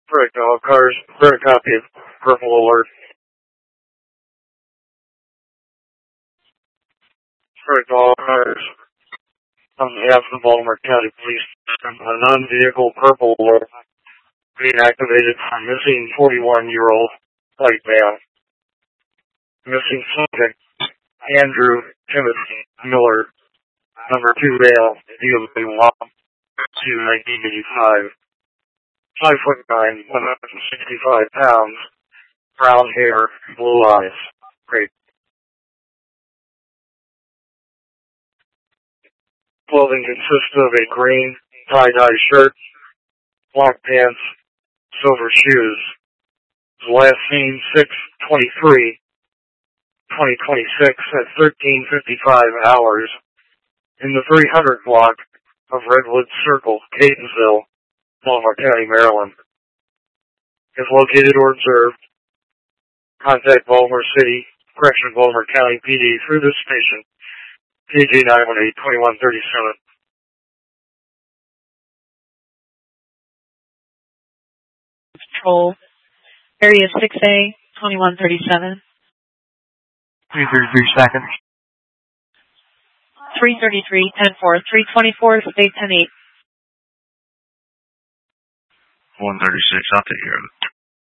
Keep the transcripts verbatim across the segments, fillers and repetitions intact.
Correct, all cars. Correct copy of Purple Alert. Correct, all cars. On behalf of the Baltimore County Police, a non-vehicle Purple Alert being activated for missing forty-one-year-old white man. Missing subject, Andrew Timothy Miller, number two male, D O B one, to nineteen eighty-five. Five foot nine, one hundred sixty-five pounds, brown hair, blue eyes. Great. Clothing consists of a green tie-dye shirt, black pants, silver shoes. Last seen six twenty-three, twenty twenty-six at thirteen fifty-five hours in the three hundred block of Redwood Circle, Catonsville, Baltimore County, Maryland. If located or observed, contact Baltimore City, Correction Baltimore County P D through this station, K J nine one eight, twenty-one thirty-seven. Patrol, area six A, twenty-one thirty-seven. three thirty-three seconds. three thirty-three, ten four, three twenty-four, stay ten eight. one thirty-six, I'll take care of it.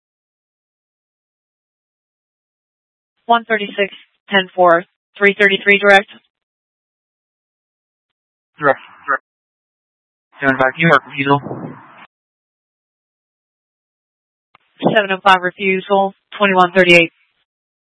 one thirty-six, ten four, three thirty-three direct. Direct, direct. Going back to York, refusal. seven oh five refusal, twenty-one thirty-eight.